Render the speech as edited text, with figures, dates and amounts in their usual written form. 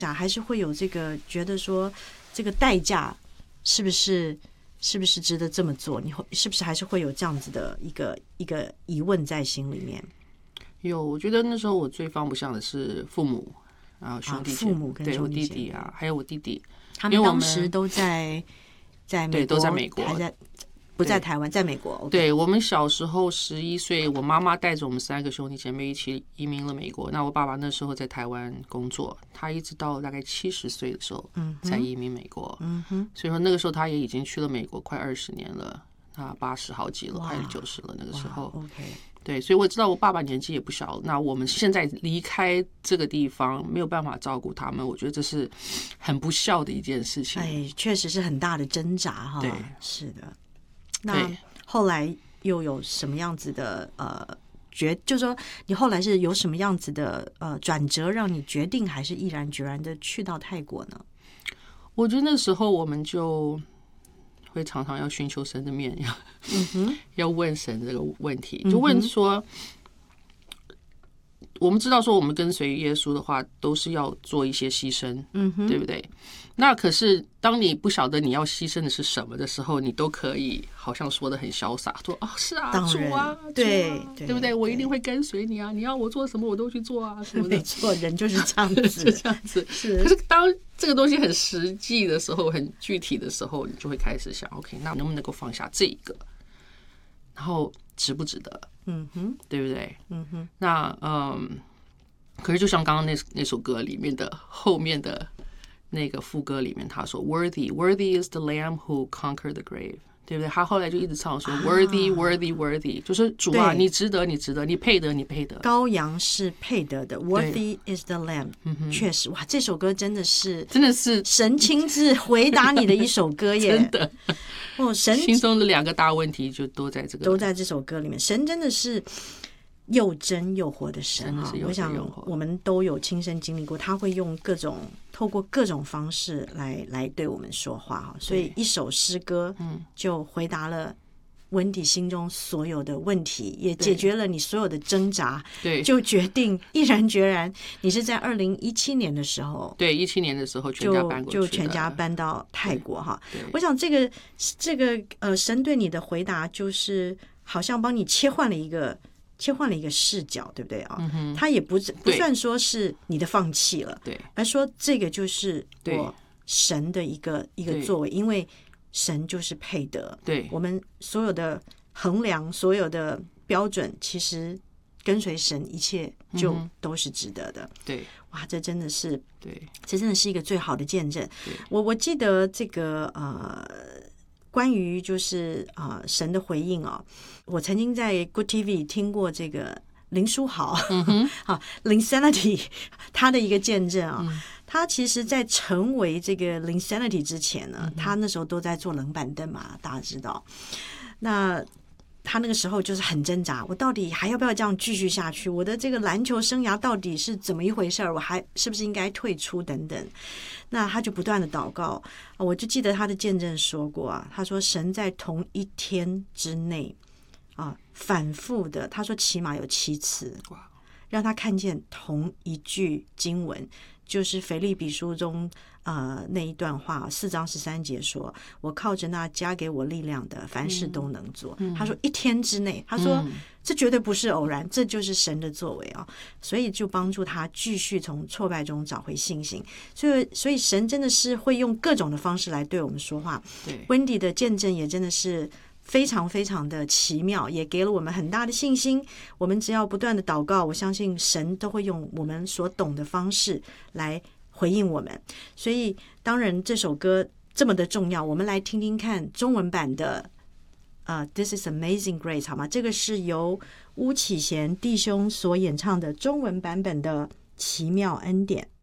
还是会有这个觉得说这个代价是不是值得这么做？你是不是还是会有这样子的一个疑问在心里面？ 有，我觉得那时候我最放不下的是父母啊，兄弟姐妹， 父母跟对我兄弟姐妹弟弟啊，还有我弟弟， 他们当时都在美国， 对，都在美国， 还在不在台湾，在美国。 对，我们小时候11岁，我妈妈带着我们3个兄弟姐妹一起移民了美国。那我爸爸那时候在台湾工作，他一直到大概70岁的时候才移民美国。所以说那个时候他也已经去了美国快20年了，他80好几了，快90了那个时候。对，所以我知道我爸爸年纪也不小了。那我们现在离开这个地方，没有办法照顾他们，我觉得这是很不孝的一件事情。 确实是很大的挣扎哈。 对， 是的。那后来又有什么样子的就是说你后来是有什么样子的转折，让你决定还是毅然决然的去到泰国呢？ 我觉得那时候我们就会常常要寻求神的面，要问神这个问题，就问说，我们知道说我们跟随耶稣的话，都是要做一些牺牲，对不对？那可是当你不晓得你要牺牲的是什么的时候，你都可以好像说的很潇洒，说是啊，主啊， 对不对？我一定会跟随你啊，你要我做什么我都去做啊，什么的。 没错，人就是这样子， 是这样子。可是当这个东西很实际的时候，很具体的时候，你就会开始想 ，OK， 那能不能够放下这个？然后值不值得？对不对？那可是就像刚刚那首歌里面的后面的那个副歌里面，他说 "Worthy is the Lamb who conquered the grave"， 对不对？他后来就一直唱说 "Worthy，就是主啊，你值得，你配得，你配得。羔羊是配得的 ，Worthy is the Lamb。确实，哇，这首歌真的是神亲自回答你的一首歌耶， 真的。 神心中的2个大问题就都在这首歌里面。神真的是又真又活的神哈，我想我们都有亲身经历过，他会用透过各种方式来对我们说话哈，所以一首诗歌就回答了温迪心中所有的问题，也解决了你所有的挣扎， 对， 就决定毅然决然，你是在2017年的时候， 对，17年的时候全家搬过去， 就全家搬到泰国哈。我想这个神对你的回答就是好像帮你切换了一个视角，对不对啊？他也不算说是你的放弃了， 对， 而说这个就是我神的一个作为，因为神就是配得， 对， 我们所有的衡量，所有的标准，其实跟随神，一切就都是值得的。 对， 哇，这真的是， 对， 这真的是一个最好的见证。我记得这个关于就是神的回应啊，我曾经在 Good TV 听过这个林书豪Linsanity 他的一个见证啊。他其实在成为这个 Linsanity 之前呢，他那时候都在做冷板凳嘛，大家知道。那他那个时候就是很挣扎，我到底还要不要这样继续下去？我的这个篮球生涯到底是怎么一回事？我还是不是应该退出等等？那他就不断的祷告，我就记得他的见证说过啊，他说神在同一天之内反复的，他说起码有7次，让他看见同一句经文，就是腓立比书中那一段话4章13节说，我靠着那加给我力量的，凡事都能做。他说1天之内，他说这绝对不是偶然，这就是神的作为啊！所以就帮助他继续从挫败中找回信心。所以神真的是会用各种的方式来对我们说话。温迪的见证也真的是非常非常的奇妙，也给了我们很大的信心。我们只要不断的祷告，我相信神都会用我们所懂的方式来回应我们。所以当然这首歌这么的重要，我们来听听看中文版的This is Amazing Grace 好吗？这个是由巫启贤弟兄所演唱的中文版本的奇妙恩典。